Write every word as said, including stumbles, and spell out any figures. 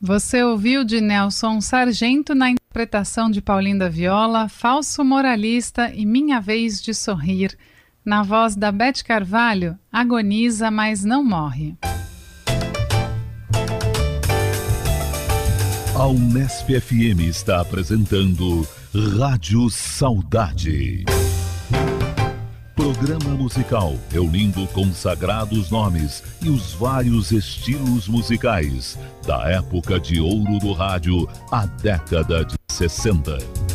Você ouviu de Nelson Sargento na interpretação de Paulinho da Viola, Falso Moralista e Minha Vez de Sorrir. Na voz da Beth Carvalho, Agoniza, mas não morre. A Unesp F M está apresentando Rádio Saudade. Programa musical reunindo consagrados nomes e os vários estilos musicais da época de ouro do rádio, a década de sessenta.